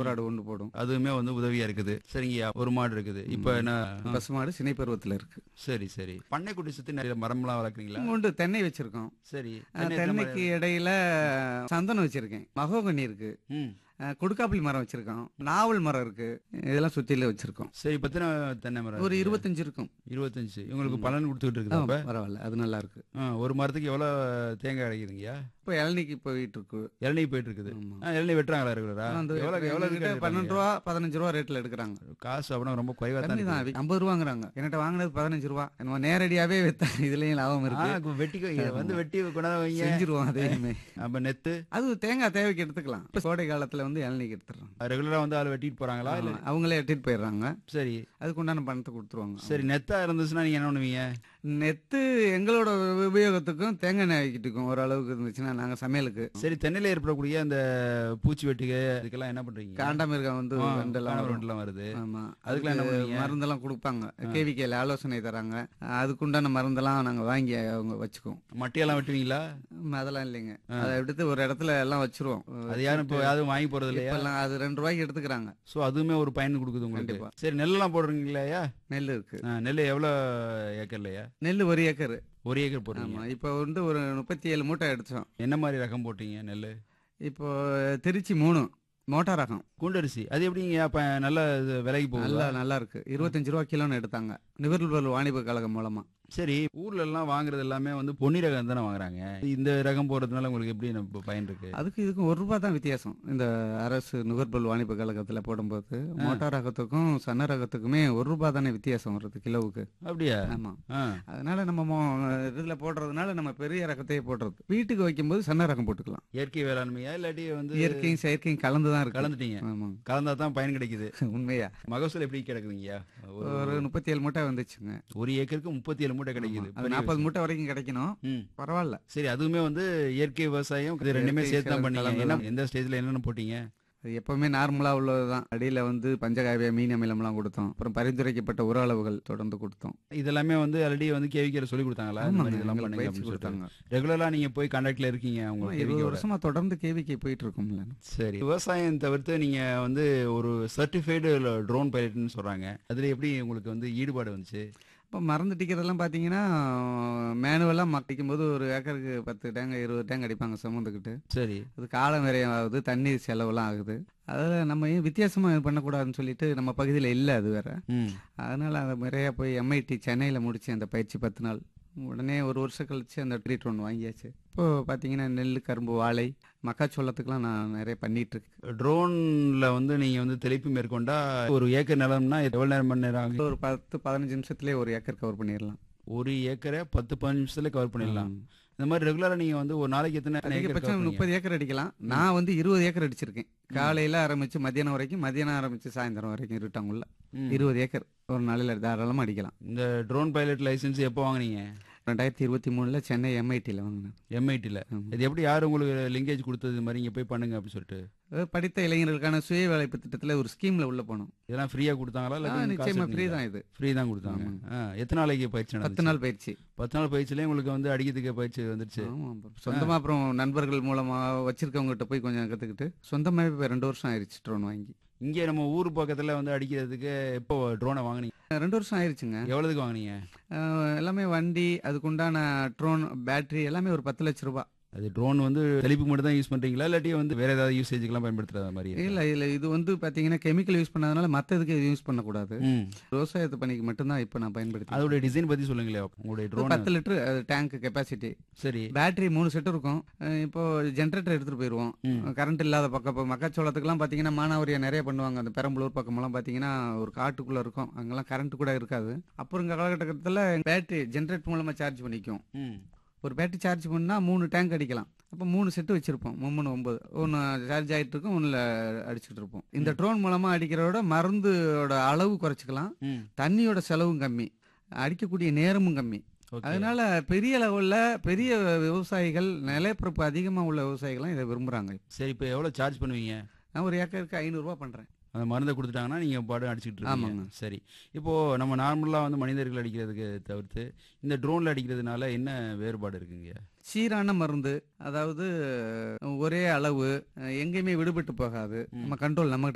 ஒரு ஆடு ஒன்று போடும். அதுவுமே வந்து உதவியா இருக்குது. சரிங்கய்யா, ஒரு மாடு இருக்குது. இப்ப என்ன? பசுமாடு சினை பருவத்தில் இருக்கு. சரி சரி. பண்ணைக்குட்டி சுத்தி நிறைய மரம்லாம் வளர்க்குறீங்களா? உண்டு, தென்னை வச்சிருக்கோம். சரி. தென்னைக்கு இடையில சந்தனம் வச்சிருக்கேன், மகோகனி இருக்கு, ம். கொடுக்காப்புளி மரம் வச்சிருக்கோம், நாவல் மரம் இருக்கு. இதெல்லாம் சுத்தில வச்சிருக்கோம். சரி, பத்தின தென்னை மரம் ஒரு 25 இருக்கும். 25. உங்களுக்கு பலன் கொடுத்துக்கிட்டு இருக்குது அப்ப? பரவாயில்ல, அது நல்லா இருக்கு. ஒரு மரத்துக்கு எவ்வளவு தேங்காய் கிடைக்குதுங்கய்யா? இப்போ இளநிக்கு போயிட்டு இருக்கு. இளநீ போயிட்டு இருக்குது. ஆமா. இளநீ வெட்டுறாங்களா ரெகுலரா? எவ்வளவு 12 ரூபா 15 ரூபா ரேட்ல எடுக்கிறாங்க. காசு அப்படின்னா ரொம்ப குறைவா தான் கம்மி தான். 50 ரூபாங்கிறாங்க. என்கிட்ட வாங்கினது 15 ரூபா. நம்ம நேரடியாவே வித்தாங்க, இதுலயும் லாபம் இருக்கு. வெட்டி வந்து வெட்டி கொண்டாந்து வைங்க, செஞ்சிருவோம் அதையுமே. அப்ப நெத்து அது தேங்காய் தேவைக்கு எடுத்துக்கலாம். இப்ப கோடை காலத்துல வந்து இளநிக்கு எடுத்துறாங்க. ரெகுலரா வந்து ஆள் வெட்டிட்டு போறாங்களா இல்ல அவங்களே எட்டிட்டு போயிடுறாங்க. சரி. அதுக்கு உண்டான பணத்தை கொடுத்துருவாங்க. சரி, நெத்தா இருந்துச்சுன்னா நீங்க என்ன பண்ணுவீங்க? நெத்து எங்களோட உபயோகத்துக்கும் தேங்காய் எண்ணெய் வைக்கிறதுக்கும் ஓரளவுக்கு இருந்துச்சுன்னா நாங்க சமையலுக்கு. சரி, தென்னையில ஏற்படக்கூடிய அந்த பூச்சி வெட்டுக இதுக்கெல்லாம் என்ன பண்றீங்க? காண்டாமிருகம் வந்து வண்டெல்லாம் வருது. ஆமா, அதுக்கெல்லாம் என்ன பண்ணுவீங்க? மருந்தெல்லாம் கொடுப்பாங்க. கேவிக்கையில ஆலோசனை தராங்க. அதுக்குண்டான மருந்தெல்லாம் நாங்க வாங்கி அவங்க வச்சுக்குவோம். மட்டையெல்லாம் வெட்டுவீங்களா? அதெல்லாம் இல்லைங்க, அதை எடுத்து ஒரு இடத்துல எல்லாம் வச்சிருவோம். அது யாரும் இப்போ யாரும் வாங்கி போறது இல்லையா? அது 2 ரூபாய்க்கு எடுத்துக்கிறாங்க. சோ அதுவுமே ஒரு பயன் கொடுக்குது உங்களுக்கு. சரி, நெல்லெல்லாம் போடுறீங்களா? நெல் இருக்கு. நெல் எவ்வளவு ஏக்கர்லையா? நெல் 1 ஏக்கர். 1 ஏக்கர் போடுறீங்க. ஆமா, இப்போ வந்து ஒரு 37 மூட்டை எடுத்தோம். என்ன மாதிரி ரகம் போட்டீங்க நெல்? இப்போ திருச்சி 3 மோட்டார் ரகம் குண்டரிசி. அது எப்படிங்க அப்ப நல்ல விலைக்கு போகுது? நல்லா இருக்கு. 25 ரூபா கிலோன்னு எடுத்தாங்க நுகர்பொருள் வாணிப கழகம் மூலமா. சரி, ஊர்ல எல்லாம் வாங்குறது எல்லாமே வந்து பொன்னி ரகம் தானே வாங்குறாங்க. இந்த ரகம் போறதுனால உங்களுக்கு எப்படி பயன் இருக்கு? அதுக்கு இதுக்கும் 1 ரூபா தான் வித்தியாசம். இந்த அரசு நுகர்பொருள் வாணிப கழகத்துல போடும்போது மோட்டார் ரகத்துக்கும் சன்ன ரகத்துக்குமே 1 ரூபா தானே வித்தியாசம் வருது கிலோவுக்கு. அப்படியா? ஆமா. அதனால நம்ம இதுல போடுறதுனால நம்ம பெரிய ரகத்தையே போடுறது. வீட்டுக்கு வைக்கும்போது சன்ன ரகம் போட்டுக்கலாம். இயற்கை வேளாண்மையா இல்லாட்டி வந்து இயற்கையும் செயற்கையும் கலந்துதான் இருக்கு. கலந்துட்டீங்க? கலந்தா தான் பயன் கிடைக்குது. உண்மையா? மகசூல் எப்படி கிடைக்குதுங்க? ஒரு 37 மூட்டை வந்துச்சுங்க. 1 ஏக்கருக்கு 37 மூட்டை கிடைக்குது. 40 மூட்டை வரைக்கும் கிடைக்கணும். பரவாயில்ல. சரி, அதுவுமே வந்து இயற்கை விவசாயம் இது ரெண்டுமே சேர்த்து தான் பண்ணீங்க. எந்த ஸ்டேஜ்ல என்னென்ன போட்டீங்க? அது எப்பவுமே நார்மலா உள்ளதுதான். அடியில வந்து பஞ்சகாவிய மீன் அமிலம்லாம் கொடுத்தோம். அப்புறம் பரிந்துரைக்கப்பட்ட உர அளவுகள் தொடர்ந்து கொடுத்தோம். இதெல்லாமே வந்து ஆல்ரெடி வந்து கேவிக்கையில சொல்லி கொடுத்தாங்களா? இதெல்லாம் பண்ணுங்க. ரெகுலரா நீங்க போய் கான்டாக்ட்ல இருக்கீங்க? உங்களுக்கு 20 வருஷமா தொடர்ந்து கேவிக்கை போயிட்டு இருக்கோம்ல. சரி, விவசாயம் தவிர்த்து நீங்க வந்து ஒரு சர்டிஃபைடு ட்ரோன் பைலட்னு சொல்றாங்க. அதுல எப்படி உங்களுக்கு வந்து ஈடுபாடு வந்துச்சு? இப்போ மருந்து அடிக்கிறதெல்லாம் பார்த்தீங்கன்னா மேனுவலாக மட்டிக்கும் போது ஒரு ஏக்கருக்கு 10 டேங்க் 20 டேங்க் அடிப்பாங்க சுமந்துக்கிட்டு. சரி. அது காலம் விரயம் ஆகுது, தண்ணீர் செலவுலாம் ஆகுது. அதில் நம்ம ஏன் வித்தியாசமாக பண்ணக்கூடாதுன்னு சொல்லிட்டு நம்ம பகுதியில் இல்லை அது வேற. அதனால அதை நிறையா போய் எம்ஐடி சென்னையில் முடிச்சு அந்த பயிற்சி 10 நாள். உடனே ஒரு வருஷம் கழிச்சு அந்த ட்ரீட்மெண்ட் வாங்கியாச்சு. இப்போ பார்த்தீங்கன்னா நெல், கரும்பு, வாழை, மக்காச்சோளத்துக்குலாம் நான் நிறைய பண்ணிட்டு இருக்கேன். ட்ரோன்ல வந்து நீங்க வந்து தெளிப்பு மேற்கொண்டா ஒரு ஏக்கர் நிலம்னா எவ்வளவு மணி நேரம் ஆகும்? ஒரு 10-15 நிமிஷத்துலேயே ஒரு ஏக்கர் கவர் பண்ணிடலாம். 1 ஏக்கரை 10-15 நிமிஷத்துல கவர் பண்ணிடலாம். இந்த மாதிரி ரெகுலரா நீங்க வந்து ஒரு நாளைக்கு எத்தனை அதிகபட்சம் 30 ஏக்கர் அடிக்கலாம். நான் வந்து 20 ஏக்கர் அடிச்சிருக்கேன். காலையில ஆரம்பிச்சு மத்தியானம் வரைக்கும், மத்தியானம் ஆரம்பிச்சு சாயந்தரம் வரைக்கும் இருட்டாங்குள்ள 20 ஏக்கர் ஒரு நாளையில தாராளமா அடிக்கலாம். இந்த ட்ரோன் பைலட் லைசன்ஸ் எப்போ வாங்குனீங்க? 2023 சென்னை எம்ஐடியில் வாங்கினேன். எம்ஐடியில் இது எப்படி யார் உங்களுக்கு லிங்கேஜ் கொடுத்தது மாதிரி இங்கே போய் பண்ணுங்க அப்படின்னு சொல்லிட்டு? படித்த இளைஞர்களுக்கான சுய வேலைப்பு திட்டத்தில் ஒரு ஸ்கீம்ல உள்ள போனோம். இதெல்லாம் ஃப்ரீயா கொடுத்தாங்களா? நிச்சயமா ஃப்ரீ தான். இது ஃப்ரீ தான் கொடுத்தாங்க. எத்தனை நாளைக்கு பயிற்சி? 10 நாள் பயிற்சி. 10 நாள் பயிற்சியிலே உங்களுக்கு வந்து அடிக்கிறதுக்கு பயிற்சி வந்துருச்சு. சொந்தமா அப்புறம் நண்பர்கள் மூலமா வச்சிருக்கவங்ககிட்ட போய் கொஞ்சம் கத்துக்கிட்டு சொந்தமாவே 2 வருஷம் ஆயிடுச்சு ட்ரோன் வாங்கி. இங்கே நம்ம ஊர் பக்கத்துல வந்து அடிக்கிறதுக்கு எப்போ ட்ரோனை வாங்கினீங்க? 2 வருஷம் ஆயிடுச்சுங்க. எவ்வளவுக்கு வாங்கினீங்க? எல்லாமே வண்டி, அதுக்குண்டான ட்ரோன், பேட்டரி எல்லாமே ஒரு 10 லட்சம் ரூபாய். அது ட்ரோன் வந்து தெளிப்பு மட்டும் தான் யூஸ் பண்றீங்களா இல்லாட்டி வந்து வேற ஏதாவது யூசேஜ்க்கெல்லாம் பயன்படுத்துற மாதிரி? இல்ல இது வந்து பாத்தீங்கன்னா கெமிக்கல் யூஸ் பண்ணாதனால மத்ததுக்கு யூஸ் பண்ணக்கூடாது. விவசாயத்து பணிக்கு மட்டும்தான் இப்ப நான் பயன்படுத்தி. அதோட டிசைன் பத்தி சொல்லுங்களேன். உங்களுடைய ட்ரோன் 10 லிட்டர் டேங்க் கெப்பாசிட்டி. சரி. பேட்டரி 3 செட் இருக்கும். இப்போ ஜென்ரேட்டர் எடுத்துட்டு போயிருவோம். கரண்ட் இல்லாத பக்கம் இப்போ மக்காச்சோளத்துக்குலாம் பாத்தீங்கன்னா மானாவரியா நிறைய பண்ணுவாங்க. அந்த பெரம்பலூர் பக்கமெல்லாம் பாத்தீங்கன்னா ஒரு காட்டுக்குள்ள இருக்கும். அங்கெல்லாம் கரண்ட் கூட இருக்காது. அப்புறம் இந்த காலகட்டத்தில் பேட்டரி ஜென்ரேட் மூலமா சார்ஜ் பண்ணிக்கும். ஒரு பேட்டரி சார்ஜ் பண்ணா 3 டேங்க் அடிக்கலாம். அப்போ 3 செட்டு வச்சிருப்போம். 3 9 ஒன்று சார்ஜ் ஆகிட்டு இருக்கும், ஒன்றில் அடிச்சுட்டு இருப்போம். இந்த ட்ரோன் மூலமா அடிக்கிறதோட மருந்தோட அளவு குறைச்சிக்கலாம், தண்ணியோட செலவும் கம்மி, அடிக்கக்கூடிய நேரமும் கம்மி. அதனால பெரிய லெவல்ல பெரிய விவசாயிகள், நிலப்பரப்பு அதிகமா உள்ள விவசாயிகள்லாம் இதை விரும்புறாங்க. சரி, இப்போ எவ்வளவு சார்ஜ் பண்ணுவீங்க? நான் ஒரு ஏக்கருக்கு 500 ரூபாய் பண்றேன். அந்த மருந்தை கொடுத்துட்டாங்கன்னா நீங்க பாடு அடிச்சுட்டு இருக்கீங்க. சரி, இப்போ நம்ம நார்மலா வந்து மனிதர்கள் அடிக்கிறதுக்கு தவிர்த்து இந்த ட்ரோன்ல அடிக்கிறதுனால என்ன வேறுபாடு இருக்குங்க? சீரான மருந்து, அதாவது ஒரே அளவு, எங்கேயுமே விடுபட்டு போகாது. நம்ம கண்ட்ரோல் நம்ம